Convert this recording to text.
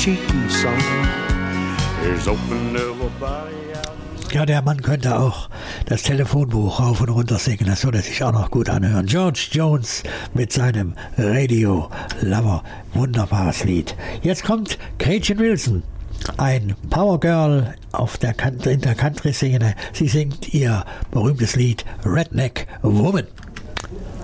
cheating song is open everybody out. Ja, der Mann könnte auch das Telefonbuch rauf und runter singen, das würde sich auch noch gut anhören. George Jones mit seinem Radio Lover, wunderbares Lied. Jetzt kommt Gretchen Wilson, ein Powergirl in der Country-Szene. Sie singt ihr berühmtes Lied Redneck Woman.